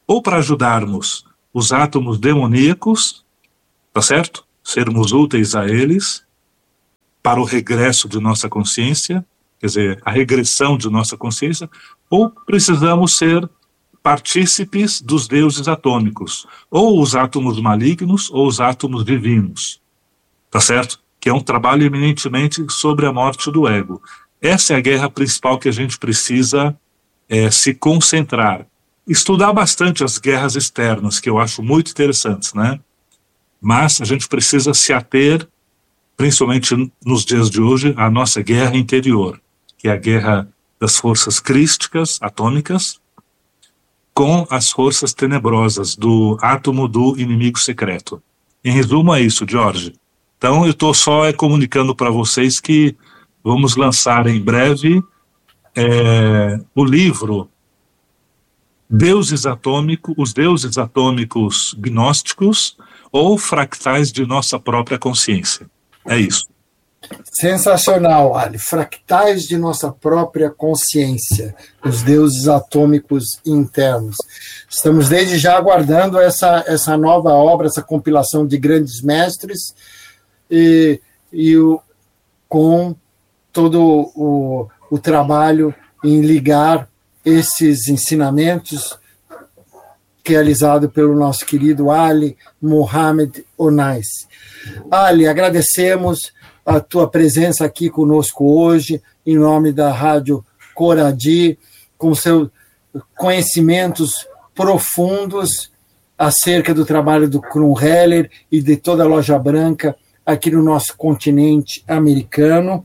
ou para ajudarmos os átomos demoníacos, tá certo? Sermos úteis a eles, para o regresso de nossa consciência, quer dizer, a regressão de nossa consciência, ou precisamos ser partícipes dos deuses atômicos, ou os átomos malignos, ou os átomos divinos, tá certo? Que é um trabalho eminentemente sobre a morte do ego. Essa é a guerra principal que a gente precisa é, se concentrar. Estudar bastante as guerras externas, que eu acho muito interessantes, né? Mas a gente precisa se ater, principalmente nos dias de hoje, à nossa guerra interior, que é a guerra das forças crísticas, atômicas, com as forças tenebrosas do átomo do inimigo secreto. Em resumo é isso, Jorge. Então eu estou só é, comunicando para vocês que vamos lançar em breve é, o livro Deuses Atômicos, os Deuses Atômicos Gnósticos ou Fractais de Nossa Própria Consciência. É isso. Sensacional, Ali. Fractais de Nossa Própria Consciência, os deuses atômicos internos. Estamos desde já aguardando essa, essa nova obra, essa compilação de grandes mestres e, e o, com todo o, o trabalho em ligar esses ensinamentos realizado pelo nosso querido Ali Mohamed Onais. Ali, agradecemos a tua presença aqui conosco hoje, em nome da Rádio Coradi, com seus conhecimentos profundos acerca do trabalho do Krummheller e de toda a Loja Branca aqui no nosso continente americano.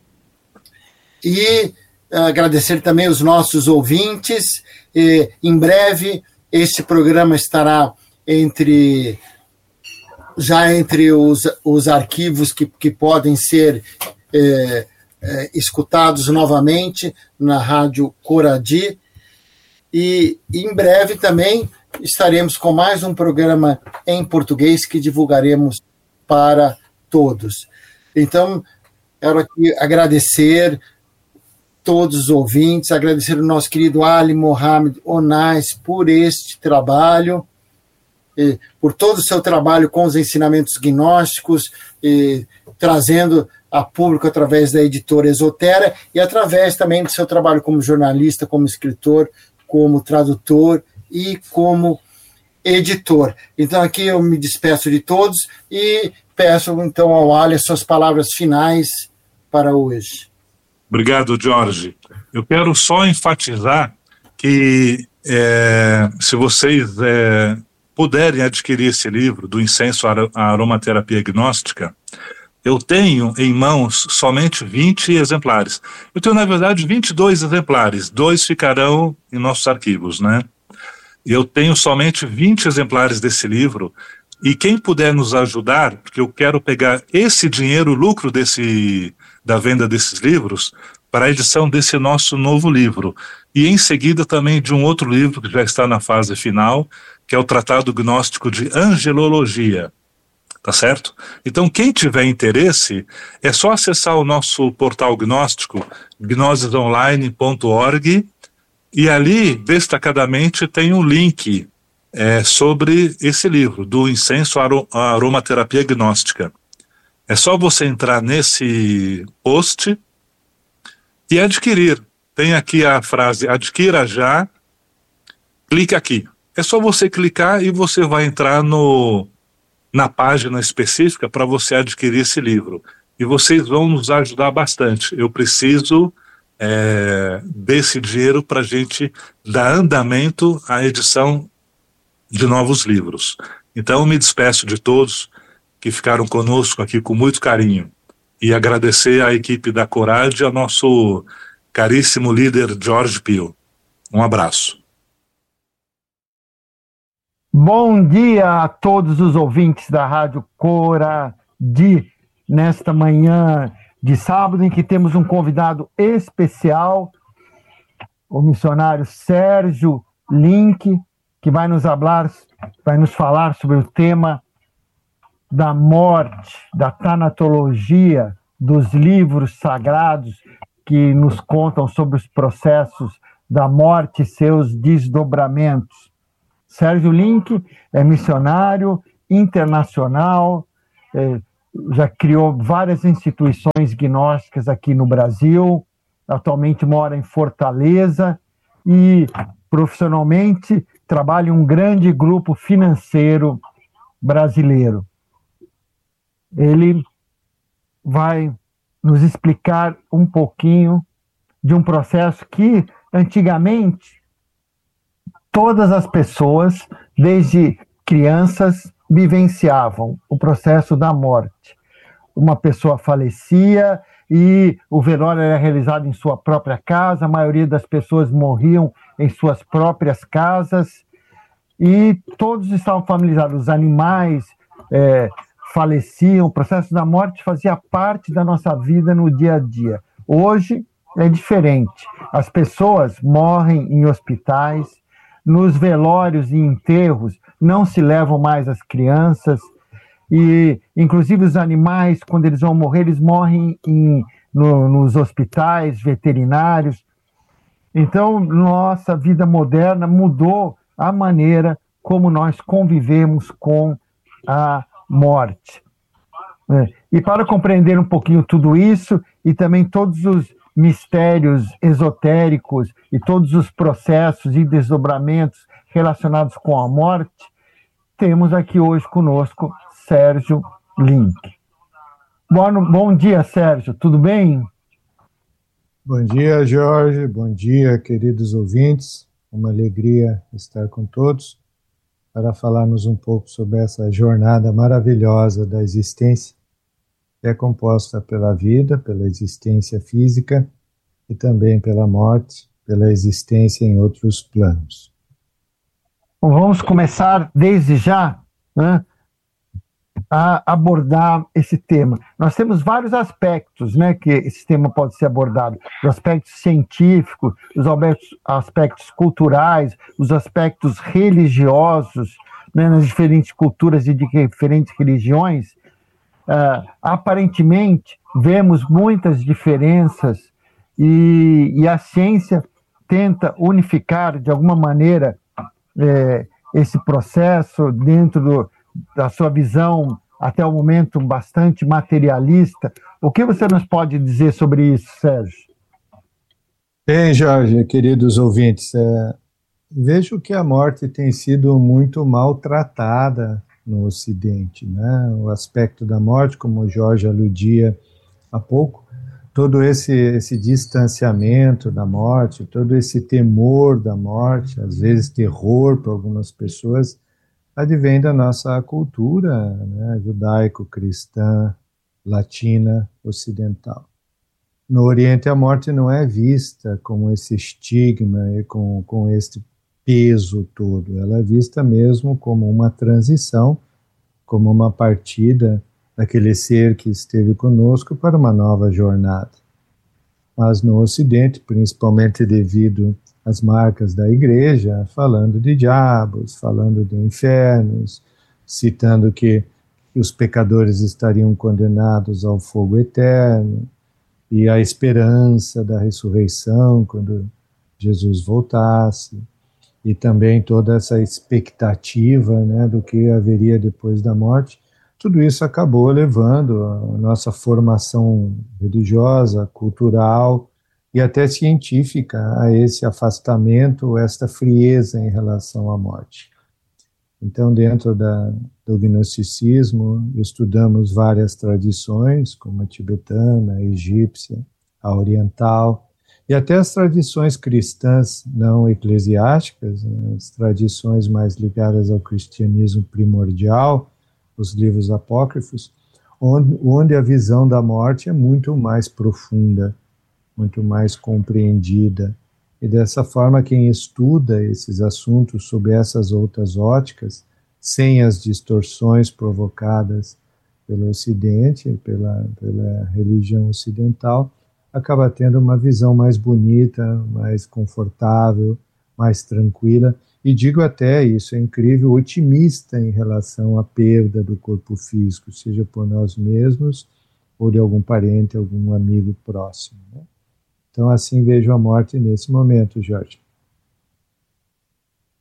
E agradecer também os nossos ouvintes. E, em breve, este programa estará entre... já entre os, os arquivos que, que podem ser é, é, escutados novamente na Rádio Coradi, e em breve também estaremos com mais um programa em português que divulgaremos para todos. Então, quero aqui agradecer todos os ouvintes, agradecer o nosso querido Ali Mohamed Onais por este trabalho, por todo o seu trabalho com os ensinamentos gnósticos, e, trazendo a público através da editora Esotera e através também do seu trabalho como jornalista, como escritor, como tradutor e como editor. Então aqui eu me despeço de todos e peço então ao Ali as suas palavras finais para hoje. Obrigado, Jorge. Eu quero só enfatizar que é, se vocês... É, puderem adquirir esse livro do Incenso à Aromaterapia Gnóstica, eu tenho em mãos somente vinte exemplares. Eu tenho, na verdade, vinte e dois exemplares, dois ficarão em nossos arquivos, né? Eu tenho somente vinte exemplares desse livro, e quem puder nos ajudar, porque eu quero pegar esse dinheiro, o lucro desse, da venda desses livros, para a edição desse nosso novo livro. E em seguida também de um outro livro que já está na fase final, que é o Tratado Gnóstico de Angelologia, tá certo? Então, quem tiver interesse, é só acessar o nosso portal gnóstico, gnosis online ponto org, e ali, destacadamente, tem um link é, sobre esse livro, do Incenso à Aromaterapia Gnóstica. É só você entrar nesse post e adquirir. Tem aqui a frase, adquira já, clique aqui. É só você clicar e você vai entrar no, na página específica para você adquirir esse livro. E vocês vão nos ajudar bastante. Eu preciso é, desse dinheiro para a gente dar andamento à edição de novos livros. Então eu me despeço de todos que ficaram conosco aqui com muito carinho. E agradecer à equipe da Coradi e ao nosso caríssimo líder Jorge Pio. Um abraço. Bom dia a todos os ouvintes da Rádio Coradi, nesta manhã de sábado, em que temos um convidado especial, o missionário Sérgio Link, que vai nos falar, vai nos falar sobre o tema da morte, da tanatologia, dos livros sagrados que nos contam sobre os processos da morte e seus desdobramentos. Sérgio Link é missionário internacional, é, já criou várias instituições gnósticas aqui no Brasil, atualmente mora em Fortaleza e profissionalmente trabalha em um grande grupo financeiro brasileiro. Ele vai nos explicar um pouquinho de um processo que, antigamente, todas as pessoas, desde crianças, vivenciavam o processo da morte. Uma pessoa falecia e o velório era realizado em sua própria casa, a maioria das pessoas morriam em suas próprias casas e todos estavam familiarizados. Os animais é, faleciam, o processo da morte fazia parte da nossa vida no dia a dia. Hoje é diferente. As pessoas morrem em hospitais, nos velórios e enterros não se levam mais as crianças, e inclusive os animais, quando eles vão morrer, eles morrem em, no, nos hospitais veterinários. Então, nossa vida moderna mudou a maneira como nós convivemos com a morte. E para compreender um pouquinho tudo isso, e também todos os mistérios esotéricos e todos os processos e desdobramentos relacionados com a morte, temos aqui hoje conosco Sérgio Link. Bom, bom dia, Sérgio, tudo bem? Bom dia, Jorge, bom dia, queridos ouvintes. Uma alegria estar com todos para falarmos um pouco sobre essa jornada maravilhosa da existência, que é composta pela vida, pela existência física e também pela morte, pela existência em outros planos. Bom, vamos começar desde já, né, a abordar esse tema. Nós temos vários aspectos, né, que esse tema pode ser abordado. Os aspectos científicos, os aspectos culturais, os aspectos religiosos, né, nas diferentes culturas e de diferentes religiões. Uh, aparentemente, vemos muitas diferenças e, e a ciência tenta unificar, de alguma maneira, eh, esse processo dentro do, da sua visão, até o momento, bastante materialista. O que você nos pode dizer sobre isso, Sérgio? Bem, Jorge, queridos ouvintes, é, vejo que a morte tem sido muito maltratada no Ocidente, né? O aspecto da morte, como o Jorge aludia há pouco, todo esse, esse distanciamento da morte, todo esse temor da morte, às vezes terror para algumas pessoas, advém da nossa cultura, né, judaico-cristã, latina, ocidental. No Oriente, a morte não é vista como esse estigma e com, com este peso todo, ela é vista mesmo como uma transição, como uma partida daquele ser que esteve conosco para uma nova jornada. Mas no Ocidente, principalmente devido às marcas da igreja, falando de diabos, falando de infernos, citando que os pecadores estariam condenados ao fogo eterno, e a esperança da ressurreição quando Jesus voltasse, e também toda essa expectativa, né, do que haveria depois da morte, tudo isso acabou levando a nossa formação religiosa, cultural e até científica a esse afastamento, esta frieza em relação à morte. Então, dentro da, do gnosticismo, estudamos várias tradições, como a tibetana, a egípcia, a oriental, e até as tradições cristãs não eclesiásticas, né, as tradições mais ligadas ao cristianismo primordial, os livros apócrifos, onde, onde a visão da morte é muito mais profunda, muito mais compreendida. E dessa forma, quem estuda esses assuntos sob essas outras óticas, sem as distorções provocadas pelo Ocidente, pela, pela religião ocidental, acaba tendo uma visão mais bonita, mais confortável, mais tranquila, e digo até, isso é incrível, otimista em relação à perda do corpo físico, seja por nós mesmos ou de algum parente, algum amigo próximo, né? Então, assim vejo a morte nesse momento, Jorge.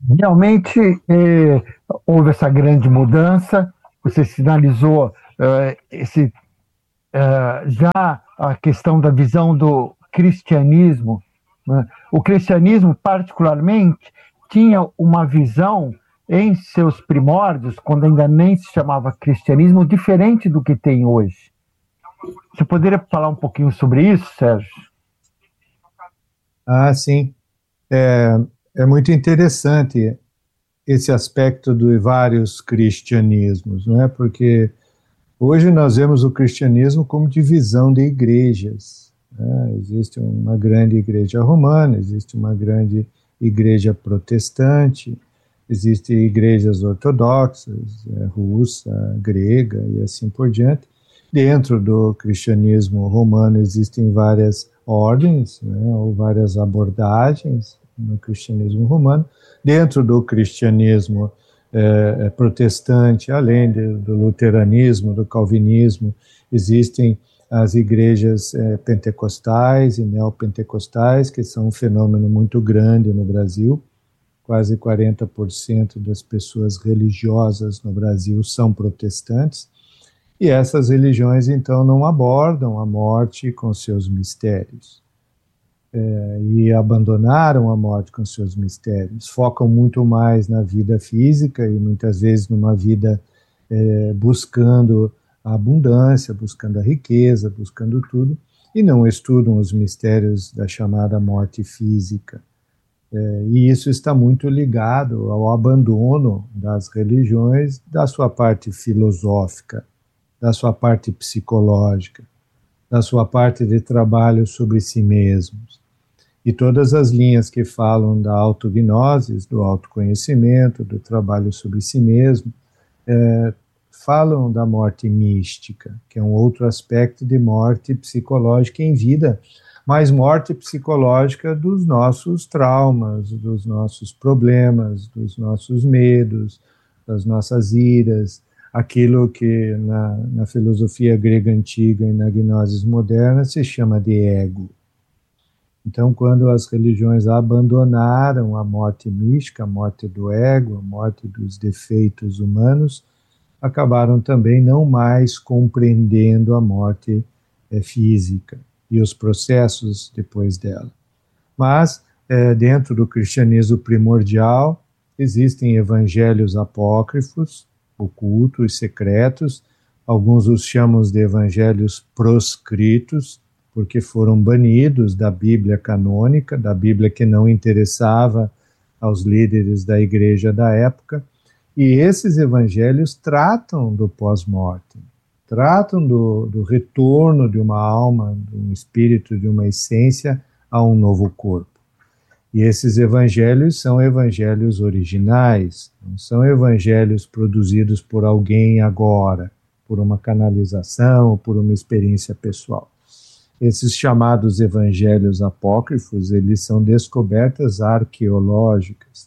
Realmente eh, houve essa grande mudança. Você sinalizou eh, esse, eh, já a questão da visão do cristianismo, né? O cristianismo, particularmente, tinha uma visão em seus primórdios, quando ainda nem se chamava cristianismo, diferente do que tem hoje. Você poderia falar um pouquinho sobre isso, Sérgio? Ah, sim. É, é muito interessante esse aspecto de vários cristianismos, não é? Porque hoje nós vemos o cristianismo como divisão de igrejas, né? Existe uma grande igreja romana, existe uma grande igreja protestante, existem igrejas ortodoxas, é, russa, grega e assim por diante. Dentro do cristianismo romano existem várias ordens, né, ou várias abordagens no cristianismo romano. Dentro do cristianismo é, protestante, além de, do luteranismo, do calvinismo, existem as igrejas é, pentecostais e neopentecostais, que são um fenômeno muito grande no Brasil. Quase quarenta por cento das pessoas religiosas no Brasil são protestantes. E essas religiões, então, não abordam a morte com seus mistérios. É, e abandonaram a morte com seus mistérios. Focam muito mais na vida física e muitas vezes numa vida é, buscando a abundância, buscando a riqueza, buscando tudo, e não estudam os mistérios da chamada morte física. É, e isso está muito ligado ao abandono das religiões da sua parte filosófica, da sua parte psicológica, da sua parte de trabalho sobre si mesmos. E todas as linhas que falam da autognose, do autoconhecimento, do trabalho sobre si mesmo, é, falam da morte mística, que é um outro aspecto de morte psicológica em vida, mas morte psicológica dos nossos traumas, dos nossos problemas, dos nossos medos, das nossas iras, aquilo que na, na filosofia grega antiga e na gnose moderna se chama de ego. Então, quando as religiões abandonaram a morte mística, a morte do ego, a morte dos defeitos humanos, acabaram também não mais compreendendo a morte é, física e os processos depois dela. Mas, é, dentro do cristianismo primordial, existem evangelhos apócrifos, ocultos, secretos, alguns os chamam de evangelhos proscritos, porque foram banidos da Bíblia canônica, da Bíblia que não interessava aos líderes da igreja da época, e esses evangelhos tratam do pós-morte, tratam do, do retorno de uma alma, de um espírito, de uma essência a um novo corpo. E esses evangelhos são evangelhos originais, não são evangelhos produzidos por alguém agora, por uma canalização, por uma experiência pessoal. Esses chamados evangelhos apócrifos, eles são descobertas arqueológicas,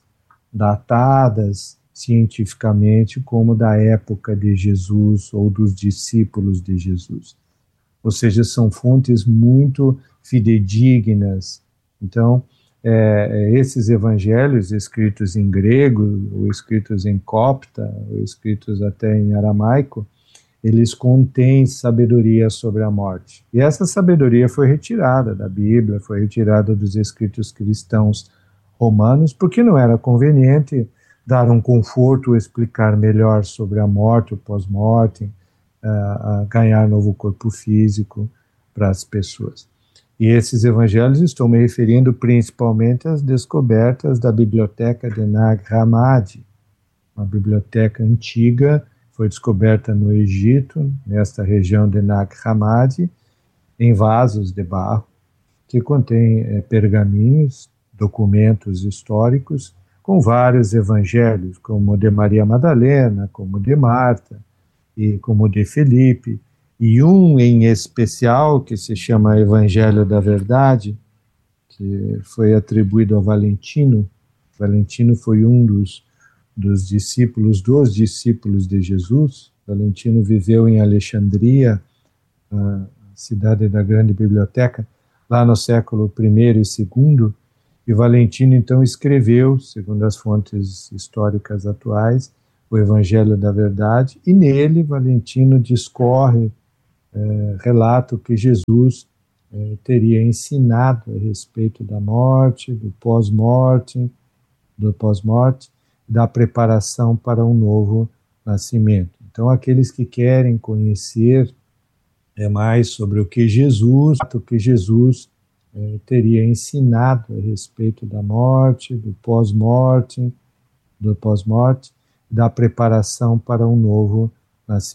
datadas cientificamente como da época de Jesus ou dos discípulos de Jesus. Ou seja, são fontes muito fidedignas. Então, É, esses evangelhos escritos em grego, ou escritos em copta, ou escritos até em aramaico, eles contêm sabedoria sobre a morte. E essa sabedoria foi retirada da Bíblia, foi retirada dos escritos cristãos romanos, porque não era conveniente dar um conforto, explicar melhor sobre a morte, o pós-morte, uh, uh, ganhar novo corpo físico para as pessoas. E esses evangelhos estou me referindo principalmente às descobertas da biblioteca de Nag Hammadi, uma biblioteca antiga, foi descoberta no Egito, nesta região de Nag Hammadi, em vasos de barro, que contém é, pergaminhos, documentos históricos, com vários evangelhos, como o de Maria Madalena, como o de Marta, e como o de Felipe, e um em especial, que se chama Evangelho da Verdade, que foi atribuído a Valentino. Valentino foi um dos, dos discípulos, dos discípulos de Jesus. Valentino viveu em Alexandria, a cidade da grande biblioteca, lá no século primeiro e segundo, E Valentino, então, escreveu, segundo as fontes históricas atuais, o Evangelho da Verdade, e nele Valentino discorre, é, relata o que Jesus é, teria ensinado a respeito da morte, do pós-morte, do pós-morte, da preparação para um novo nascimento. Então, aqueles que querem conhecer é, mais sobre o que Jesus, o que Jesus é, teria ensinado a respeito da morte, do pós-morte, do pós-morte, da preparação para um novo nascimento.